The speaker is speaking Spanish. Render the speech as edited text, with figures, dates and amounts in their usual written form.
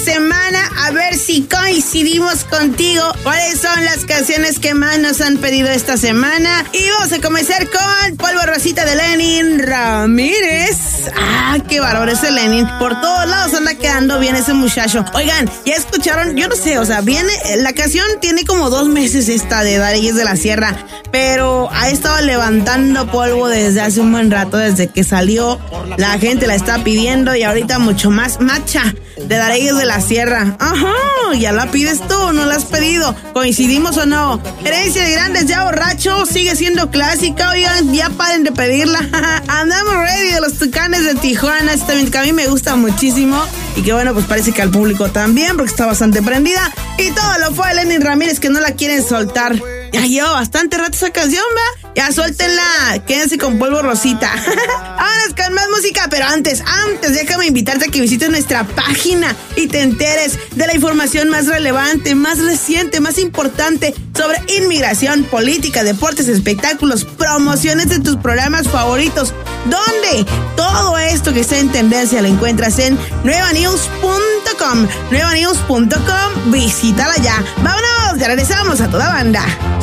semana, a ver si coincidimos contigo. ¿Cuáles son las canciones que más nos han pedido esta semana? Y vamos a comenzar con Polvo Rosita de Lenin Ramírez. Qué valor ese Lenin. Por todos lados anda quedando bien ese muchacho. Oigan, ¿ya escucharon? Yo no sé, viene, la canción tiene como 2 meses esta de Dareyes de la Sierra, pero ha estado levantando polvo desde hace un buen rato, desde que salió. La gente la está pidiendo y ahorita mucho más. Macha de Dareyes de la Sierra. ¿Ya la pides tú o no la has pedido? ¿Coincidimos o no? Herencia de Grandes ya borracho sigue siendo clásica. Oigan, ya paren de pedirla. Andamos ready de los Tucanes de Tijuana. Esta que a mí me gusta muchísimo y que bueno, pues parece que al público también, porque está bastante prendida. Y todo lo fue a Lenin Ramírez, que no la quieren soltar. Ya lleva bastante rato esa canción, ¿va? Ya suéltenla, quédense con Polvo Rosita. Vámonos con más música, pero antes, déjame invitarte a que visites nuestra página y te enteres de la información más relevante, más reciente, más importante sobre inmigración, política, deportes, espectáculos, promociones de tus programas favoritos. ¿Dónde? Todo esto que está en tendencia lo encuentras en nuevanews.com. Nuevanews.com, visítala ya. Vámonos, ya regresamos a toda banda.